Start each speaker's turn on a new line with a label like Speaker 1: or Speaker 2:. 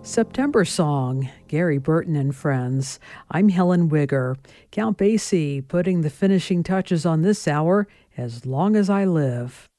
Speaker 1: September Song, Gary Burton and Friends. I'm Helen Wigger. Count Basie putting the finishing touches on this hour, As Long as I Live.